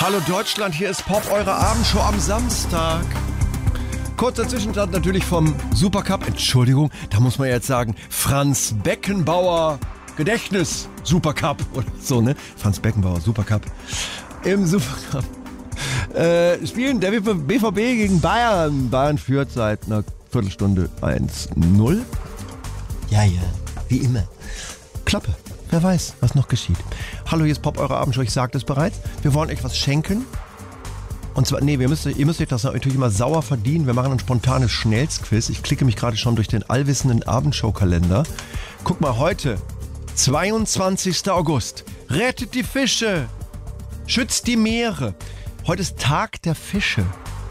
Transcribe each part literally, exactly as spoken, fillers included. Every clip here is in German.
Hallo Deutschland, hier ist Pop, eure Abendshow am Samstag. Kurzer Zwischenstand natürlich vom Supercup. Entschuldigung, da muss man jetzt sagen, Franz Beckenbauer Gedächtnis Supercup oder so, ne? Franz Beckenbauer Supercup. Im Supercup äh, spielen der B V B gegen Bayern. Bayern führt seit einer Viertelstunde eins null. Ja, ja, wie immer. Klappe. Wer weiß, was noch geschieht. Hallo, hier ist Pop, eure Abendshow. Ich sagte es bereits. Wir wollen euch was schenken. Und zwar, nee, wir müsst, ihr müsst euch das natürlich immer sauer verdienen. Wir machen ein spontanes Schnellsquiz. Ich klicke mich gerade schon durch den allwissenden Abendshow-Kalender. Guck mal, heute, zweiundzwanzigster August. Rettet die Fische. Schützt die Meere. Heute ist Tag der Fische.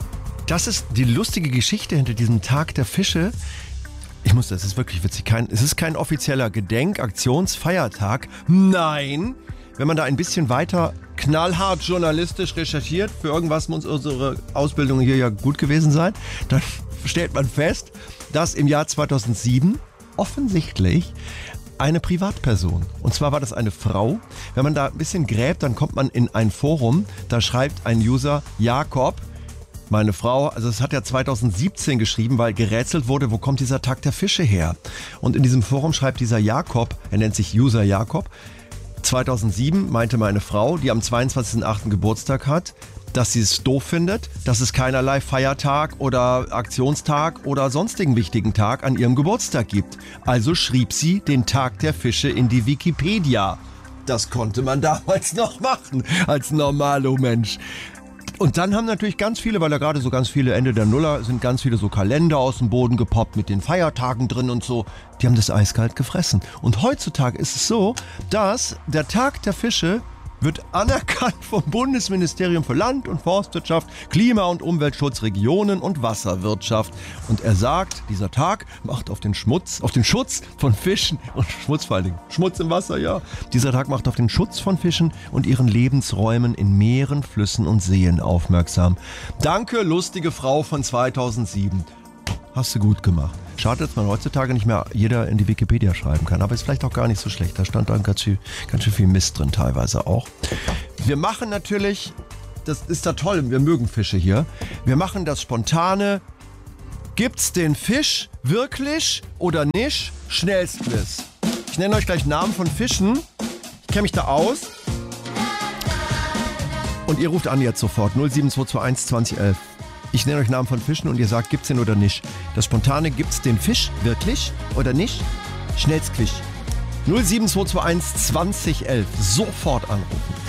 Das ist die lustige Geschichte hinter diesem Tag der Fische. Ich muss, das ist wirklich witzig. Kein, es ist kein offizieller Gedenkaktionsfeiertag. Nein, wenn man da ein bisschen weiter knallhart journalistisch recherchiert, für irgendwas muss unsere Ausbildung hier ja gut gewesen sein, dann stellt man fest, dass im Jahr zweitausendsieben offensichtlich eine Privatperson, und zwar war das eine Frau, wenn man da ein bisschen gräbt, dann kommt man in ein Forum, da schreibt ein User Jakob, meine Frau, also es hat ja zweitausendsiebzehn geschrieben, weil gerätselt wurde, wo kommt dieser Tag der Fische her? Und in diesem Forum schreibt dieser Jakob, er nennt sich User Jakob, zweitausendsieben meinte meine Frau, die am zweiundzwanzigsten achten Geburtstag hat, dass sie es doof findet, dass es keinerlei Feiertag oder Aktionstag oder sonstigen wichtigen Tag an ihrem Geburtstag gibt. Also schrieb sie den Tag der Fische in die Wikipedia. Das konnte man damals noch machen, als normaler Mensch. Und dann haben natürlich ganz viele, weil da gerade so ganz viele Ende der Nuller sind ganz viele so Kalender aus dem Boden gepoppt mit den Feiertagen drin und so. Die haben das eiskalt gefressen. Und heutzutage ist es so, dass der Tag der Fische wird anerkannt vom Bundesministerium für Land- und Forstwirtschaft, Klima- und Umweltschutz, Regionen- und Wasserwirtschaft. Und er sagt, dieser Tag macht auf den Schmutz, auf den Schutz von Fischen und Schmutz vor allen Dingen, Schmutz im Wasser, ja. Dieser Tag macht auf den Schutz von Fischen und ihren Lebensräumen in Meeren, Flüssen und Seen aufmerksam. Danke, lustige Frau von zweitausendsieben. Hast du gut gemacht. Schade, dass man heutzutage nicht mehr jeder in die Wikipedia schreiben kann, aber ist vielleicht auch gar nicht so schlecht. Da stand dann ganz schön, ganz schön viel Mist drin teilweise auch. Wir machen natürlich, das ist da toll, wir mögen Fische hier, wir machen das spontane, gibt's den Fisch wirklich oder nicht? Schnellstquiz. Ich nenne euch gleich Namen von Fischen, ich kenne mich da aus und ihr ruft an jetzt sofort null sieben zwei zwei eins zwanzig elf. Ich nenne euch Namen von Fischen und ihr sagt, gibt's den oder nicht. Das Spontane, gibt's den Fisch wirklich oder nicht? Schnellsquiz. null sieben zwei zwei eins zwanzig elf. Sofort anrufen.